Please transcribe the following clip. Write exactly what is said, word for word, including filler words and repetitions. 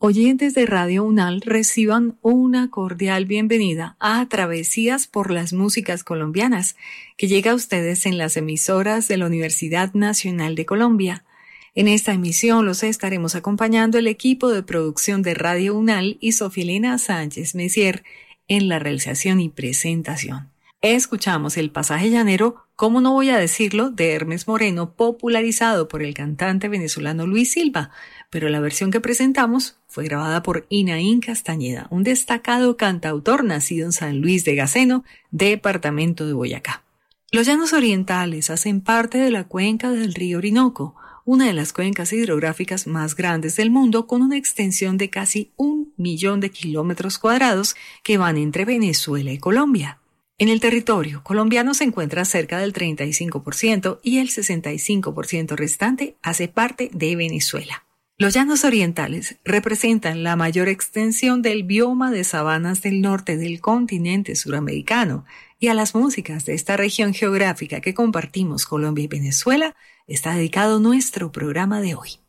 Oyentes de Radio UNAL, reciban una cordial bienvenida a Travesías por las Músicas Colombianas, que llega a ustedes en las emisoras de la Universidad Nacional de Colombia. En esta emisión los estaremos acompañando el equipo de producción de Radio UNAL y Sofilena Sánchez Messier en la realización y presentación. Escuchamos el pasaje llanero, ¿cómo no voy a decirlo?, de Hermes Moreno, popularizado por el cantante venezolano Luis Silva, pero la versión que presentamos fue grabada por Inaín Castañeda, un destacado cantautor nacido en San Luis de Gaceno, departamento de Boyacá. Los llanos orientales hacen parte de la cuenca del río Orinoco, una de las cuencas hidrográficas más grandes del mundo, con una extensión de casi un millón de kilómetros cuadrados que van entre Venezuela y Colombia. En el territorio colombiano se encuentra cerca del treinta y cinco por ciento y el sesenta y cinco por ciento restante hace parte de Venezuela. Los llanos orientales representan la mayor extensión del bioma de sabanas del norte del continente suramericano, y a las músicas de esta región geográfica que compartimos Colombia y Venezuela está dedicado nuestro programa de hoy.